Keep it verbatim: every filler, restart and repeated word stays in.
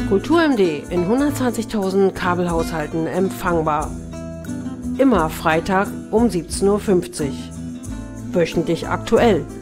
KulturMD in hundertzwanzigtausend Kabelhaushalten empfangbar. Immer Freitag um siebzehn Uhr fünfzig. Wöchentlich aktuell